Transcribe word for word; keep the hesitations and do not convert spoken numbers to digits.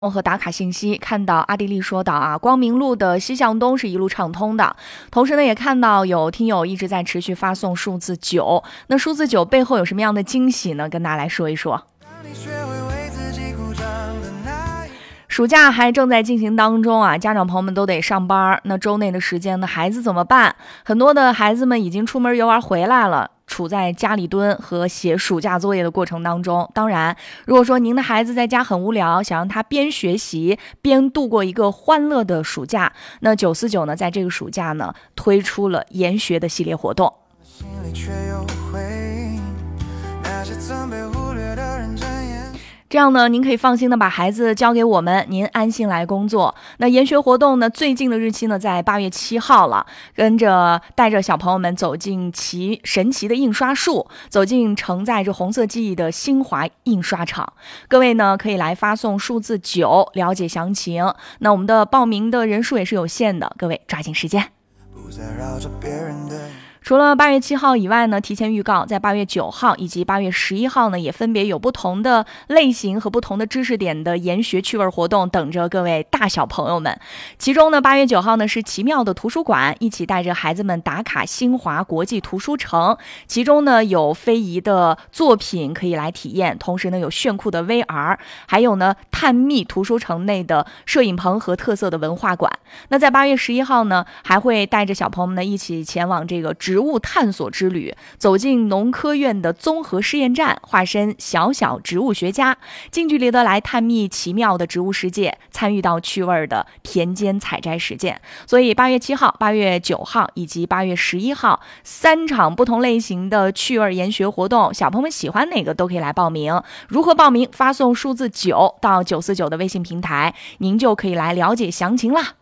和打卡信息，看到阿迪丽说到啊，光明路的西向东是一路畅通的。同时呢，也看到有听友一直在持续发送数字九，那数字九背后有什么样的惊喜呢？跟大家来说一说。暑假还正在进行当中啊，家长朋友们都得上班，那周内的时间呢，孩子怎么办？很多的孩子们已经出门游玩回来了，处在家里蹲和写暑假作业的过程当中。当然，如果说您的孩子在家很无聊，想让他边学习边度过一个欢乐的暑假，那九四九呢，在这个暑假呢，推出了研学的系列活动。心里却有回应，那些曾被忽略的人真言。这样呢，您可以放心的把孩子交给我们，您安心来工作。那研学活动呢，最近的日期呢，在八月七号了。跟着带着小朋友们走进奇神奇的印刷术，走进承载着红色记忆的新华印刷厂。各位呢，可以来发送数字九了解详情。那我们的报名的人数也是有限的，各位抓紧时间。不再绕着别人的。除了八月七号以外呢，提前预告，在八月九号以及八月十一号呢，也分别有不同的类型和不同的知识点的研学趣味活动等着各位大小朋友们。其中呢，八月九号呢是奇妙的图书馆，一起带着孩子们打卡新华国际图书城，其中呢有非遗的作品可以来体验，同时呢有炫酷的 V R， 还有呢探秘图书城内的摄影棚和特色的文化馆。那在八月十一号呢，还会带着小朋友们呢一起前往这个植物探索之旅，走进农科院的综合试验站，化身小小植物学家，近距离的来探秘奇妙的植物世界，参与到趣味的田间采摘实践。所以八月七号、八月九号以及八月十一号三场不同类型的趣味研学活动，小朋友们喜欢哪个都可以来报名。如何报名？发送数字九到九四九的微信平台，您就可以来了解详情啦。